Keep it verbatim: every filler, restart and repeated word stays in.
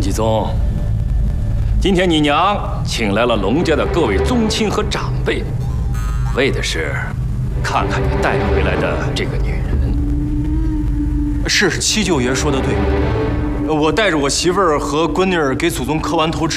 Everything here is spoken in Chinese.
继宗，今天你娘请来了龙家的各位宗亲和长辈，为的是看看你带回来的这个女人。 是七舅爷说的对，我带着我媳妇儿和闺女儿给祖宗磕完头之